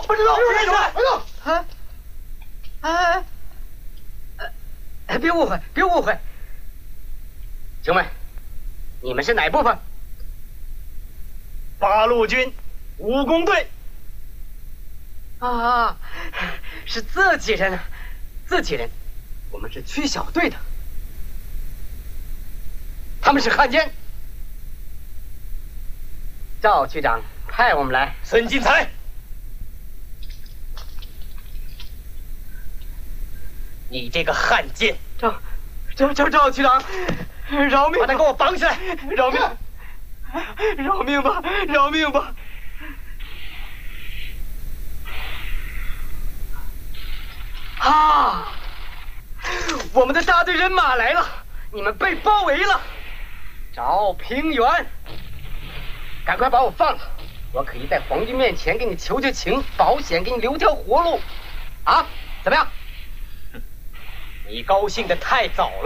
不知道， 别误会，别误会。兄们，你们是哪部分 ？8路军武工队。 啊，是自己人啊，自己人。我们是区小队的，他们是汉奸。赵区长派我们来。 孙进才，你这个汉奸！ 赵区长，饶命！ 把他给我绑起来！ 饶命！饶命吧！饶命吧！啊！我们的大队人马来了，你们被包围了。赵平原，赶快把我放了，我可以在皇军面前给你求求情，保险给你留条活路。啊，怎么样？ 你高兴的太早了。